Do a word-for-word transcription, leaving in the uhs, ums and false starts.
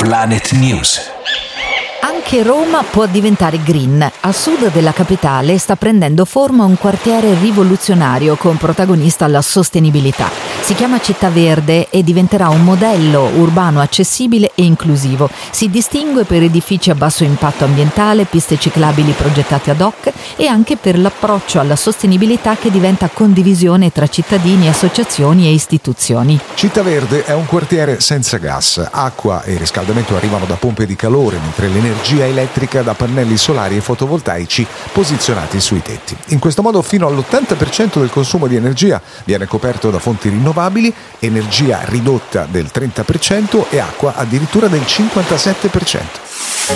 Planet News. Anche Roma può diventare green. A sud della capitale sta prendendo forma un quartiere rivoluzionario con protagonista la sostenibilità. Si chiama Città Verde e diventerà un modello urbano accessibile e inclusivo. Si distingue per edifici a basso impatto ambientale, piste ciclabili progettate ad hoc e anche per l'approccio alla sostenibilità che diventa condivisione tra cittadini, associazioni e istituzioni. Città Verde è un quartiere senza gas. Acqua e riscaldamento arrivano da pompe di calore, mentre l'energia elettrica da pannelli solari e fotovoltaici posizionati sui tetti. In questo modo fino all'ottanta per cento del consumo di energia viene coperto da fonti rinnovabili, energia ridotta del trenta per cento e acqua addirittura del cinquantasette per cento.